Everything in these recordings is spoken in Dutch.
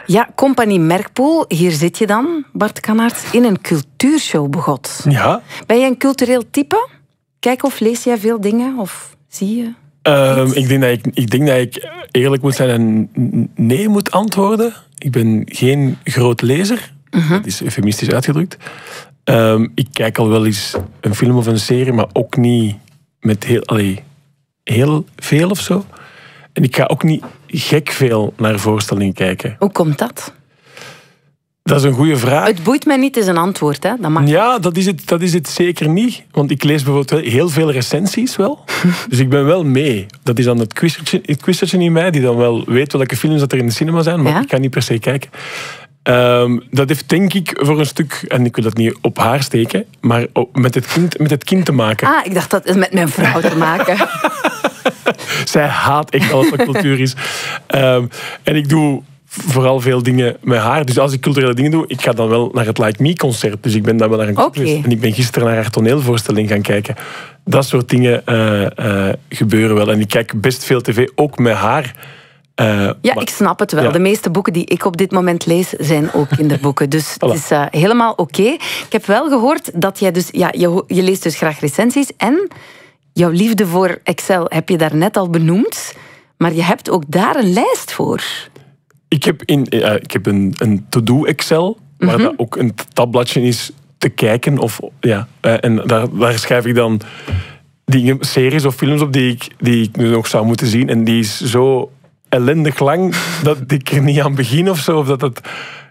Ja, Compagnie Merkpoel, hier zit je dan, Bart Kannaerts, in een cultuurshow begot. Ja. Ben jij een cultureel type? Kijk of lees jij veel dingen, of zie je? Ik denk dat ik eerlijk moet zijn en nee moet antwoorden. Ik ben geen groot lezer. Dat is eufemistisch uitgedrukt. Ik kijk al wel eens een film of een serie, maar ook niet met heel veel of zo. En ik ga ook niet gek veel naar voorstellingen kijken. Hoe komt dat? Dat is een goede vraag. Het boeit mij niet, is een antwoord. Hè? Dat mag. Ja, dat is het zeker niet. Want ik lees bijvoorbeeld wel heel veel recensies wel. Dus ik ben wel mee. Dat is dan het quizertje in mij, die dan wel weet welke films dat er in de cinema zijn, maar ik kan niet per se kijken. Dat heeft denk ik voor een stuk, en ik wil dat niet op haar steken, maar met het kind te maken. Ah, ik dacht dat het met mijn vrouw te maken. Zij haat echt alles wat cultuur is. En ik doe vooral veel dingen met haar. Dus als ik culturele dingen doe, ik ga dan wel naar het Like Me concert. Dus ik ben dan wel naar een concert. En ik ben gisteren naar haar toneelvoorstelling gaan kijken. Dat soort dingen gebeuren wel. En ik kijk best veel tv, ook met haar. Ik snap het wel. Ja. De meeste boeken die ik op dit moment lees, zijn ook kinderboeken. Dus het is helemaal oké. Ik heb wel gehoord dat jij dus... Ja, je leest dus graag recensies. En jouw liefde voor Excel heb je daar net al benoemd. Maar je hebt ook daar een lijst voor. Ik heb een to-do Excel, waar dat ook een tabbladje is te kijken. En daar schrijf ik dan series of films op die ik nu nog zou moeten zien. En die is zo ellendig lang dat ik er niet aan begin of zo. Of dat het...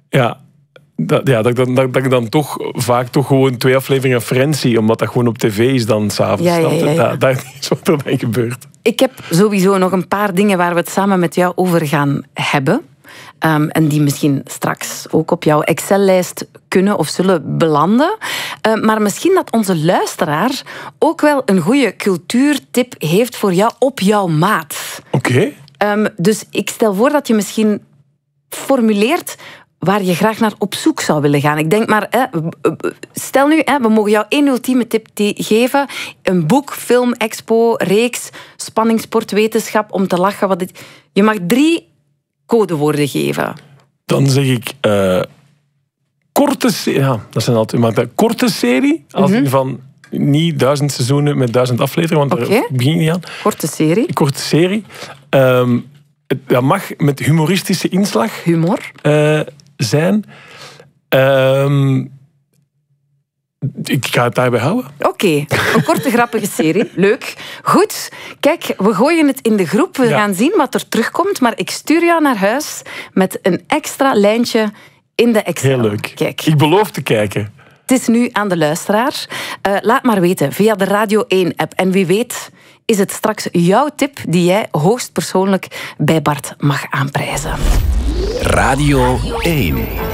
Dat ik dan toch vaak gewoon 2 afleveringen Friends zie, omdat dat gewoon op tv is dan s'avonds. Ja. Dat is wat er dan gebeurt. Ik heb sowieso nog een paar dingen waar we het samen met jou over gaan hebben. En die misschien straks ook op jouw Excel-lijst kunnen of zullen belanden. Maar misschien dat onze luisteraar ook wel een goede cultuurtip heeft voor jou op jouw maat. Oké. Dus ik stel voor dat je misschien formuleert waar je graag naar op zoek zou willen gaan. Ik denk maar, stel nu, we mogen jou 1 ultieme tip geven. Een boek, film, expo, reeks, spanning, sport, wetenschap, om te lachen. Je mag 3 codewoorden geven. Dan zeg ik korte serie. Ja, dat zijn altijd maar korte serie. Als in van niet 1000 seizoenen met 1000 afleveringen, want daar begin ik niet aan. Korte serie. Dat mag met humoristische inslag. Humor. Zijn. Ik ga het daarbij houden. Oké, een korte grappige serie. Leuk. Goed. Kijk, we gooien het in de groep. We gaan zien wat er terugkomt. Maar ik stuur jou naar huis met een extra lijntje in de Excel. Heel leuk. Kijk. Ik beloof te kijken. Het is nu aan de luisteraar. Laat maar weten via de Radio 1-app. En wie weet is het straks jouw tip die jij hoogstpersoonlijk bij Bart mag aanprijzen. Radio 1.